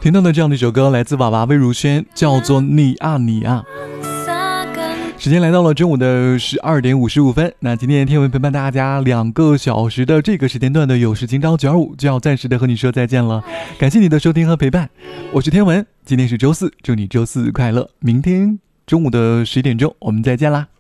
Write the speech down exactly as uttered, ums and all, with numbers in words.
听到的这样的一首歌来自娃娃魏如萱，叫做你啊你啊。时间来到了中午的十二点五十五分，那今天天文陪伴大家两个小时的这个时间段的有事今朝九二五就要暂时的和你说再见了，感谢你的收听和陪伴，我是天文，今天是周四，祝你周四快乐，明天中午的十一点钟我们再见啦。